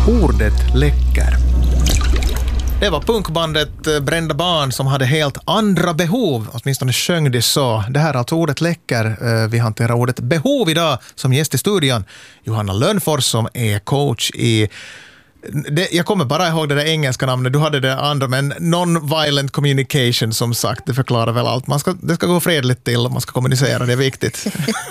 Ordet läcker. Det var punkbandet Brända barn som hade helt andra behov. Åtminstone sjöng det så. Det här är alltså ordet läcker. Vi hanterar ordet behov idag som gäst i studion. Johanna Lönnfors som är coach i... jag kommer bara ihåg det där engelska namnet. Du hade det andra, men non-violent communication som sagt. Det förklarar väl allt. Det ska gå fredligt till och man ska kommunicera. Det är viktigt.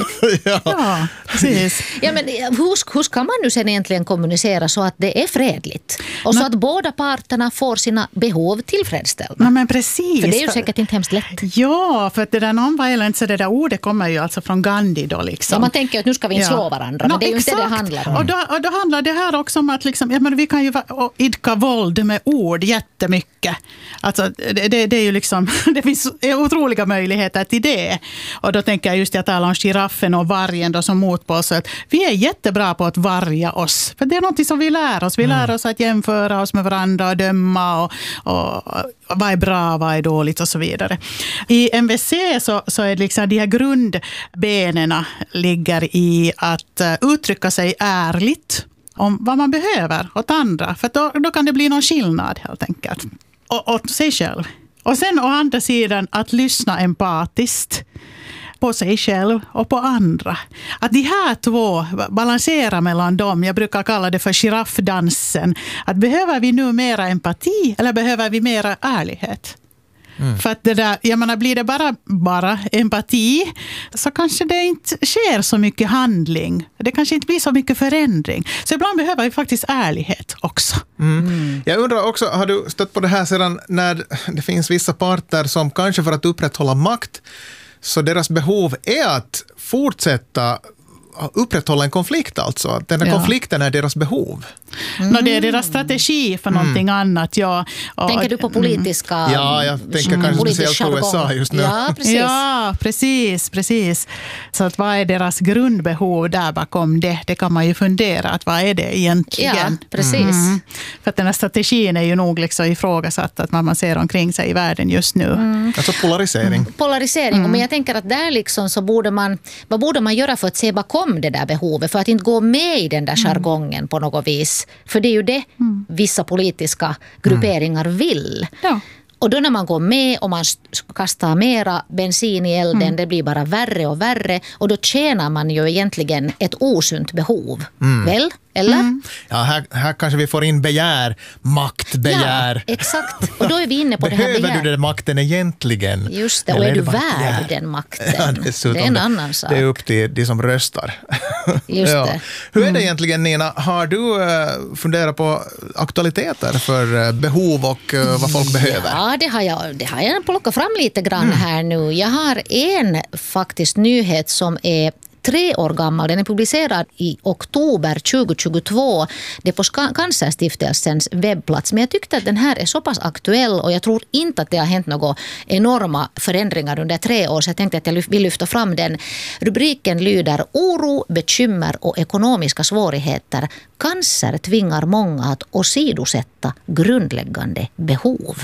Ja, precis. Ja, men hur ska man nu sen egentligen kommunicera så att det är fredligt? Och så att båda parterna får sina behov tillfredsställda. Ja, men precis. För det är ju säkert inte hemskt lätt. Ja, för att det där non-violent, så det där ordet kommer ju alltså från Gandhi då liksom. Ja, man tänker att nu ska vi inte slå varandra, men det är ju inte det handlar om. Och då handlar det här också om att liksom, vi kan ju idka våld med ord jättemycket. Alltså, det är ju liksom, det finns otroliga möjligheter till det. Och då tänker jag just att tala om giraffen och vargen då som motpol. Så att vi är jättebra på att varga oss. För det är något som vi lär oss. Vi lär oss att jämföra oss med varandra och döma och vad är bra, vad är dåligt och så vidare. I MVC så är det liksom de här grundbenen ligger i att uttrycka sig ärligt om vad man behöver åt andra. För då kan det bli någon skillnad helt enkelt. Åt sig själv. Och sen å andra sidan att lyssna empatiskt på sig själv och på andra. Att de här två balanserar mellan dem. Jag brukar kalla det för giraffdansen. Att behöver vi nu mera empati eller behöver vi mera ärlighet? För att det där, jag menar, blir det bara empati så kanske det inte sker så mycket handling. Det kanske inte blir så mycket förändring. Så ibland behöver vi faktiskt ärlighet också. Jag undrar också, har du stött på det här sedan när det finns vissa parter som kanske för att upprätthålla makt, så deras behov är att fortsätta upprätthålla en konflikt, alltså. Att den här konflikten är deras behov. Det är deras strategi för någonting annat. Ja. Tänker du på politiska... Ja, jag tänker kanske speciellt på USA just nu. Ja, precis. Så att vad är deras grundbehov där bakom det? Det kan man ju fundera. Att vad är det egentligen? Ja, precis. För att den här strategin är ju nog liksom ifrågasatt att man ser omkring sig i världen just nu. Alltså polarisering. Polarisering, men jag tänker att där liksom så vad borde man göra för att se bakom det där behovet, för att inte gå med i den där jargongen på något vis. För det är ju det vissa politiska grupperingar vill. Ja. Och då när man går med och man kastar mera bensin i elden, det blir bara värre och värre. Och då tjänar man ju egentligen ett osunt behov. Väl? Eller? Ja, här kanske vi får in begär, maktbegär. Ja, exakt. Och då är vi inne på det här begär. Behöver du den makten egentligen? Just det, och är du värd den makten? Ja, det är en annan sak. Det är upp till de som röstar. Just det. Hur är det egentligen, Nina? Har du funderat på aktualiteter för behov och vad folk behöver? Ja, det har jag plockat fram lite grann här nu. Jag har en faktiskt nyhet som är 3 år gammal. Den är publicerad i oktober 2022. Det är på Cancerstiftelsens webbplats. Men jag tyckte att den här är så pass aktuell och jag tror inte att det har hänt några enorma förändringar under 3 år. Så jag tänkte att jag vill lyfta fram den. Rubriken lyder: oro, bekymmer och ekonomiska svårigheter. Cancer tvingar många att åsidosätta grundläggande behov.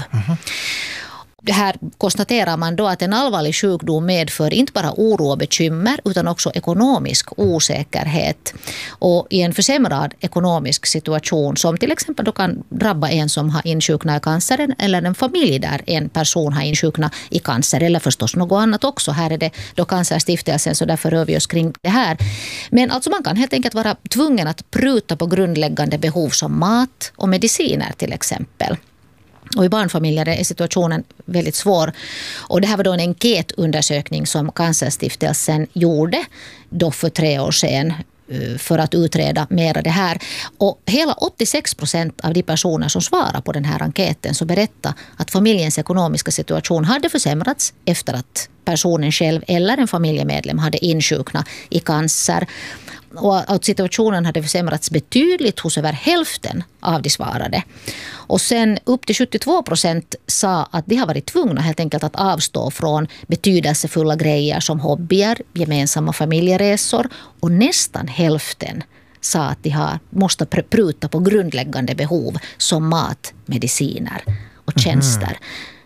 Det här konstaterar man då att en allvarlig sjukdom medför inte bara oro och bekymmer utan också ekonomisk osäkerhet. Och i en försämrad ekonomisk situation som till exempel då kan drabba en som har insjuknat i cancern eller en familj där en person har insjuknat i cancer eller förstås något annat också. Här är det då Cancerstiftelsen, så därför rör vi oss kring det här. Men alltså man kan helt enkelt vara tvungen att pruta på grundläggande behov som mat och mediciner till exempel. Och i barnfamiljer är situationen väldigt svår. Och det här var då en enkätundersökning som Cancerstiftelsen gjorde då för 3 år sedan för att utreda mera det här. Och hela 86% av de personer som svarar på den här enkäten så berättar att familjens ekonomiska situation hade försämrats efter att personen själv eller en familjemedlem hade insjuknat i cancer. Och att situationen hade försämrats betydligt hos över hälften av de svarade. Och sen upp till 72% sa att de har varit tvungna helt enkelt att avstå från betydelsefulla grejer som hobbyer, gemensamma familjeresor, och nästan hälften sa att de måste pruta på grundläggande behov som mat, mediciner och tjänster.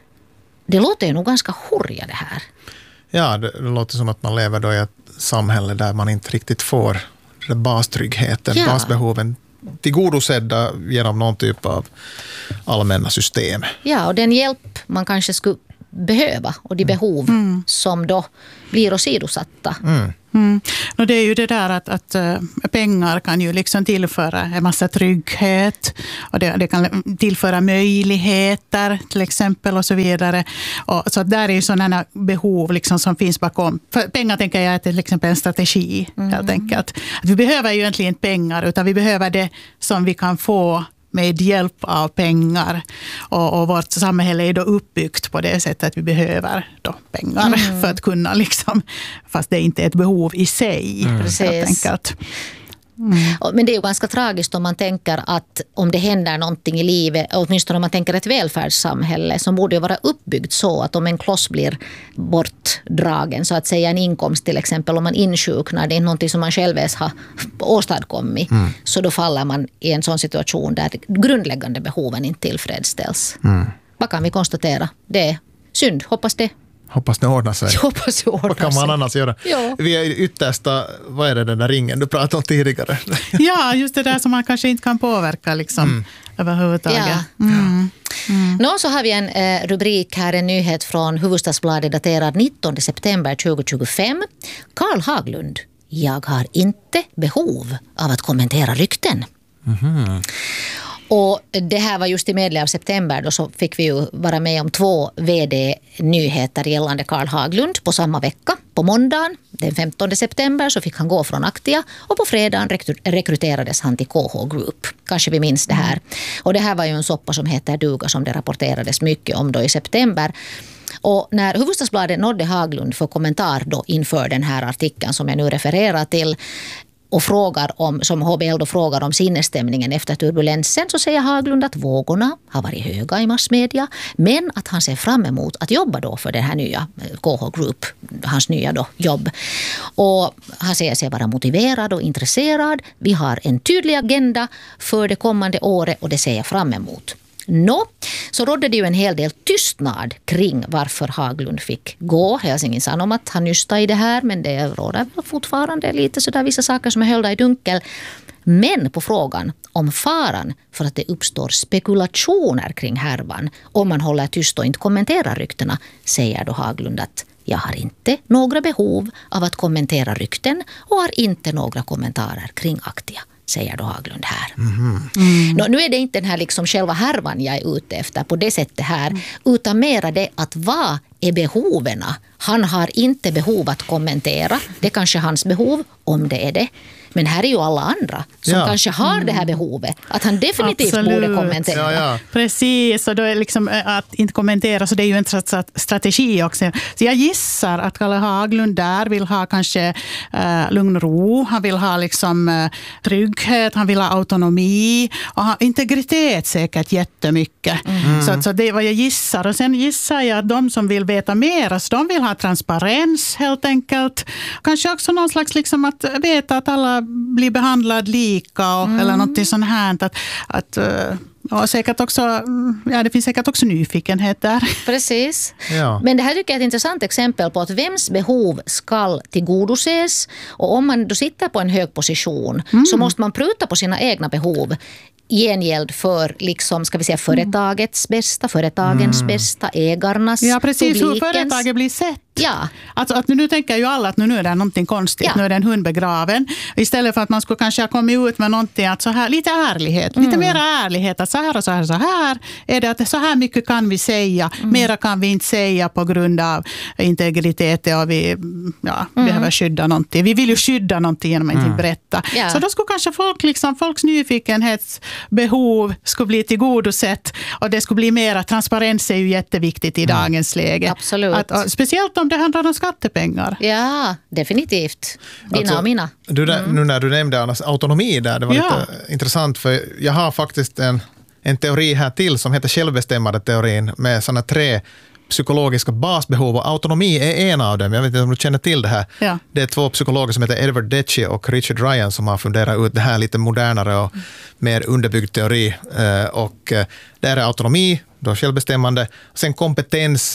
Det låter ju nog ganska horriga det här. Ja, det låter som att man lever då i ett samhälle där man inte riktigt får bastryggheten, basbehoven tillgodosedda genom någon typ av allmänna system. Ja, och den hjälp man kanske skulle behöva och de behov som då blir åsidosatta. Och det är ju det där att pengar kan ju liksom tillföra en massa trygghet och det kan tillföra möjligheter till exempel och så vidare. Och så där är ju sådana behov liksom som finns bakom. För pengar tänker jag är till exempel en strategi helt enkelt. Att vi behöver ju egentligen inte pengar utan vi behöver det som vi kan få med hjälp av pengar. Och vårt samhälle är då uppbyggt på det sättet att vi behöver då pengar för att kunna liksom, fast det inte är ett behov i sig. Helt enkelt. Men det är ju ganska tragiskt om man tänker att om det händer någonting i livet, åtminstone om man tänker ett välfärdssamhälle som borde ju vara uppbyggt så att om en kloss blir bortdragen, så att säga en inkomst till exempel, om man insjuknar, det är någonting som man själv ens har åstadkommit, så då faller man i en sån situation där grundläggande behoven inte tillfredsställs. Vad kan vi konstatera? Det är synd, hoppas det. Hoppas det ordnar sig. Vad kan man annars göra? Ja. Vi är yttersta, vad är det den där ringen du pratade om tidigare? Ja, just det där som man kanske inte kan påverka liksom, överhuvudtaget. Ja. Så har vi en rubrik här, en nyhet från Hufvudstadsbladet daterad 19 september 2025. Carl Haglund, jag har inte behov av att kommentera rykten. Och det här var just i medel av september, då så fick vi ju vara med om 2 vd-nyheter gällande Carl Haglund på samma vecka. På måndagen, den 15 september, så fick han gå från Aktia och på fredagen rekryterades han till KH Group. Kanske vi minns det här. Och det här var ju en soppa som heter duga som det rapporterades mycket om då i september. Och när Hufvudstadsbladet nådde Haglund för kommentar då inför den här artikeln som jag nu refererar till, och frågar om, som HBL då frågar om sinnesstämningen efter turbulensen, så säger Haglund att vågorna har varit höga i massmedia, men att han ser fram emot att jobba då för den här nya KH Group, hans nya då jobb. Och han säger sig vara motiverad och intresserad. Vi har en tydlig agenda för det kommande året och det ser jag fram emot. Så rådde det ju en hel del tystnad kring varför Haglund fick gå. Helsingin Sanomat att han nystade i det här, men det råder fortfarande lite sådär vissa saker som är höljda i dunkel. Men på frågan om faran för att det uppstår spekulationer kring härvan om man håller tyst och inte kommenterar ryktena, säger då Haglund att jag har inte några behov av att kommentera rykten och har inte några kommentarer kring Aktia, säger då Haglund här. Nu är det inte den här liksom själva härvan jag är ute efter på det sättet här, utan mera det att vad är behoven? Han har inte behov att kommentera. Det är kanske hans behov, om det är det. Men här är ju alla andra som kanske har det här behovet. Att han definitivt borde kommentera. Ja. Precis, och då är liksom att inte kommentera, så det är ju en strategi också. Så jag gissar att Kalle Haglund där vill ha kanske lugn och ro. Han vill ha liksom trygghet, han vill ha autonomi och ha integritet säkert jättemycket. Så det är vad jag gissar. Och sen gissar jag att de som vill veta mer, så de vill ha transparens helt enkelt. Kanske också någon slags liksom att veta att alla blir behandlad lika och, eller något sånt här. Och säkert också, det finns säkert också nyfikenhet där. Precis. Ja. Men det här tycker jag är ett intressant exempel på att vems behov ska tillgodoses. Och om man då sitter på en hög position så måste man pruta på sina egna behov gengäld för liksom, ska vi säga, företagets bästa, företagens bästa, ägarnas, ja, precis, publikens. hur företaget blir sett. Ja. Alltså, att nu tänker ju alla att nu är det någonting konstigt, nu är det en hund begraven. Istället för att man skulle kanske ha kommit ut med någonting, att så här, lite ärlighet, lite mer ärlighet, att så här och så här, så här är det, att så här mycket kan vi säga, mera kan vi inte säga på grund av integritet och vi behöver skydda någonting. Vi vill ju skydda någonting genom att inte berätta. Ja. Så då skulle kanske folks nyfikenhetsbehov skulle bli tillgodosett och det skulle bli mera transparens är ju jätteviktigt i dagens läge. Absolut. Speciellt om det handlar om skattepengar. Ja, definitivt. Dina och mina. Nu när du nämnde autonomi där, det var lite intressant, för jag har faktiskt en teori här till som heter självbestämmande-teorin med sådana 3 psykologiska basbehov, och autonomi är en av dem. Jag vet inte om du känner till det här. Ja. Det är 2 psykologer som heter Edward Deci och Richard Ryan som har funderat ut det här lite modernare och mer underbyggd teori. Och där är autonomi, då självbestämmande, sen kompetens.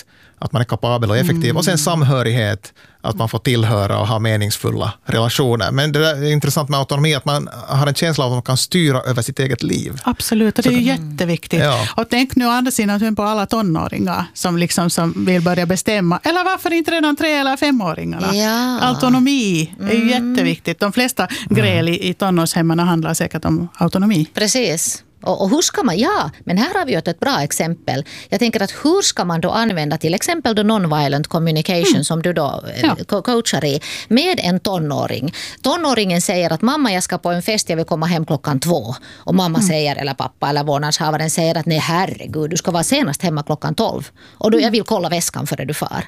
att man är kapabel och effektiv. Och sen samhörighet, att man får tillhöra och ha meningsfulla relationer. Men det där är intressant med autonomi, att man har en känsla av att man kan styra över sitt eget liv. Absolut, och det är ju jätteviktigt. Ja. Och tänk nu andra sidan på alla tonåringar som vill börja bestämma. Eller varför inte redan 3- eller 5-åringarna? Ja. Autonomi är ju jätteviktigt. De flesta gräl i tonårshemmen handlar säkert om autonomi. Precis. Och hur ska man, men här har vi ett bra exempel. Jag tänker att hur ska man då använda till exempel då non-violent communication som du då coachar i med en tonåring. Tonåringen säger att mamma, jag ska på en fest, jag vill komma hem 2:00. Och mamma säger, eller pappa eller vårdnadshavaren säger att nej herregud, du ska vara senast hemma 12:00. Och då jag vill kolla väskan före du far.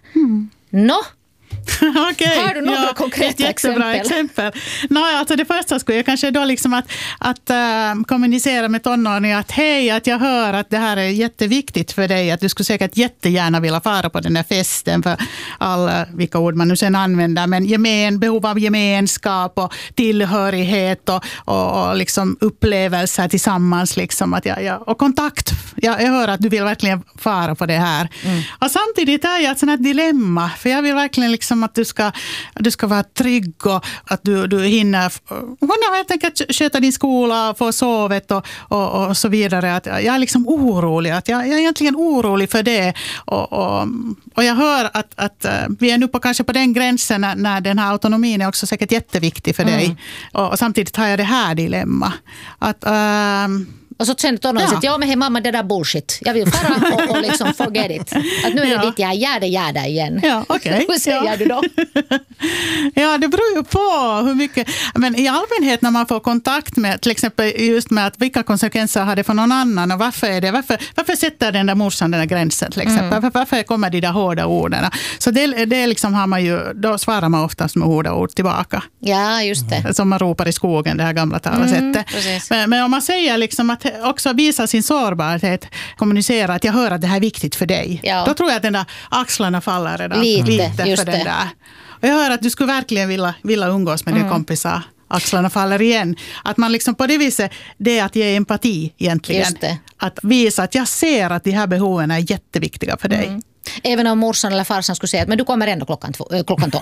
Okej. Har du några konkreta exempel? Alltså det första skulle jag kanske då liksom att kommunicera med tonåringar att hej, att jag hör att det här är jätteviktigt för dig, att du skulle säkert jättegärna vilja fara på den här festen för alla, vilka ord man nu sen använder, men behov av gemenskap och tillhörighet och liksom upplevelser tillsammans liksom, och kontakt. Jag hör att du vill verkligen fara på det här. Och samtidigt är jag ett sånt här dilemma, för jag vill verkligen liksom att du ska vara trygg och att du hinner helt enkelt sköta din skola, få sovet och så vidare. Att jag är liksom orolig, att jag är egentligen orolig för det. Och jag hör att vi är nu kanske på den gränsen när den här autonomin är också säkert jätteviktig för dig. Och samtidigt har jag det här dilemma. Och så känner tonåringen att men hej mamma, det där bullshit. Jag vill fara och liksom forget it. Att nu är det ditt, jag gör det igen. Ja, okej. Hur säger du då? Ja, det beror ju på hur mycket. Men i allmänhet när man får kontakt med, till exempel just med att vilka konsekvenser har det för någon annan och varför är det, varför sätter den där morsan den där gränsen till exempel? Varför kommer de där hårda orden? Så det liksom har man ju, då svarar man oftast med hårda ord tillbaka. Ja, just det. Som man ropar i skogen, det här gamla talesättet. Men om man säger liksom att också visa sin sårbarhet, kommunicera att jag hör att det här är viktigt för dig. Ja. Då tror jag att den där axlarna faller redan lite för den där. Och jag hör att du skulle verkligen vilja umgås med dina kompisar. Axlarna faller igen. Att man liksom på det viset, det är att ge empati egentligen. Att visa att jag ser att de här behoven är jätteviktiga för dig. Även om morsan eller farsan skulle säga att men du kommer ändå 12:00.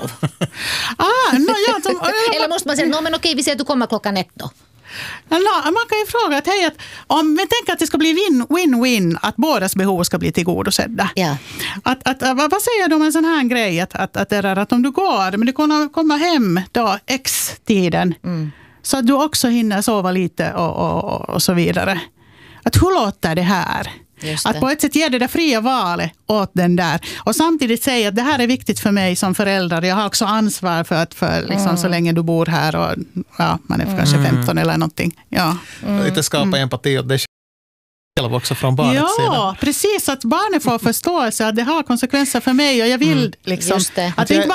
Eller måste man säga, men okej, vi säger att du kommer 1:00 då. Man kan ju fråga att hej, om vi tänker att det ska bli win-win, att bådas behov ska bli tillgodosedda. Ja. Vad säger du om en sån här grej att om du går, men du kommer hem då X-tiden så att du också hinner sova lite och så vidare. Att hur låter det här? Att på ett sätt ge det där fria valet åt den där. Och samtidigt säga att det här är viktigt för mig som förälder. Jag har också ansvar för liksom, så länge du bor här och man är kanske 15 eller någonting. Ja. Lite skapa empati åt det själv också från barnets sida. Ja, precis. Att barnet får förståelse att det har konsekvenser för mig och jag vill liksom... Att jag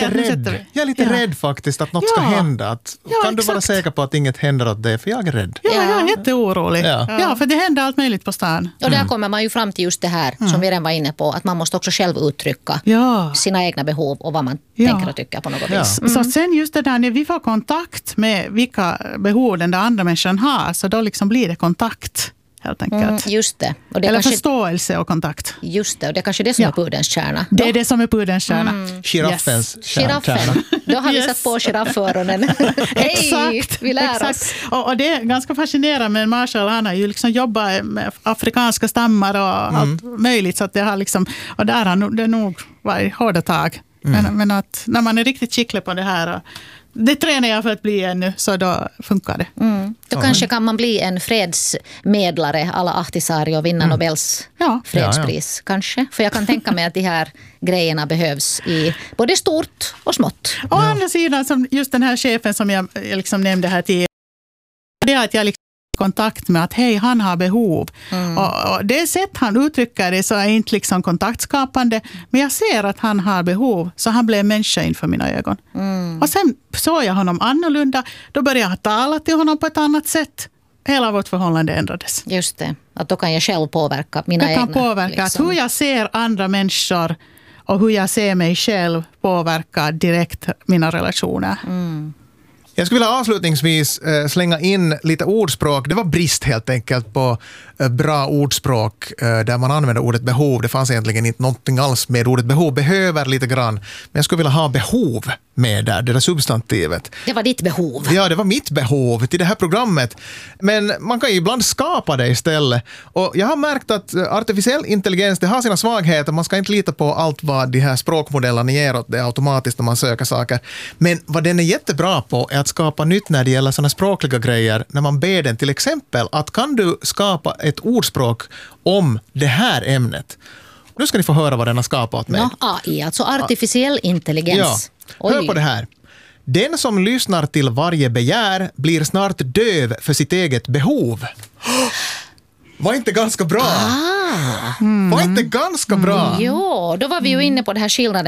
är lite rädd faktiskt att något ska hända. Kan du vara säker på att inget händer åt dig? För jag är rädd. Ja, jag är jätteorolig. Ja, för det händer allt möjligt på stan. Och där kommer man ju fram till just det här som vi redan var inne på. Att man måste också själv uttrycka sina egna behov och vad man tänker och tycker på något vis. Så sen just det där när vi får kontakt med vilka behov den där andra människan har, så då liksom blir det kontakt. Just det. Och det eller kanske, förståelse och kontakt. Just det, och det är kanske det som är pudelns kärna. Det är det som är pudelns kärna. Giraffens kärna. Då har vi satt på girafföronen. Hej, vi lär oss. Och det är ganska fascinerande med Marshall. Han har ju liksom jobbat med afrikanska stammar och allt möjligt. Så att det har liksom, och där har det nog varit hårda tag. Men att när man är riktigt skicklig på det här... Det tränar jag för att bli ännu, så då funkar det. Då kanske kan man bli en fredsmedlare alla Ahtisaari och vinna Nobels fredspris. Kanske. För jag kan tänka mig att de här grejerna behövs i både stort och smått. Å andra sidan, som just den här chefen som jag liksom nämnde här tidigare, det är att jag liksom kontakt med att hej, han har behov. Och det sätt han uttrycker det så är inte liksom kontaktskapande, men jag ser att han har behov, så han blev människa inför mina ögon. Och sen såg jag honom annorlunda, då började jag tala till honom på ett annat sätt. Hela vårt förhållande ändrades. Just det, att då kan jag själv påverka mina egna. Jag kan påverka liksom. Att hur jag ser andra människor och hur jag ser mig själv påverkar direkt mina relationer. Jag skulle vilja avslutningsvis slänga in lite ordspråk. Det var brist helt enkelt på bra ordspråk där man använder ordet behov. Det fanns egentligen inte någonting alls med ordet behov. Behöver lite grann. Men jag skulle vilja ha behov med där, det där substantivet. Det var ditt behov. Ja, det var mitt behov till det här programmet. Men man kan ju ibland skapa det istället. Och jag har märkt att artificiell intelligens, det har sina svagheter. Man ska inte lita på allt vad de här språkmodellerna ger åt det automatiskt när man söker saker. Men vad den är jättebra på är att skapa nytt när det gäller sådana språkliga grejer. När man ber den till exempel att kan du skapa ett ordspråk om det här ämnet. Nu ska ni få höra vad den har skapat åt mig. AI, alltså artificiell intelligens. Ja, hör på det här. Den som lyssnar till varje begär blir snart döv för sitt eget behov. Var inte ganska bra? Var inte ganska bra? Jo, då var vi ju inne på det här skillnaden